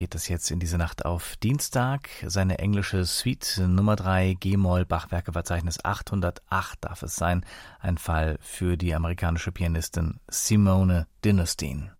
geht es jetzt in diese Nacht auf Dienstag. Seine englische Suite Nummer 3 G-Moll Bachwerkeverzeichnis 808 darf es sein. Ein Fall für die amerikanische Pianistin Simone Dinnerstein.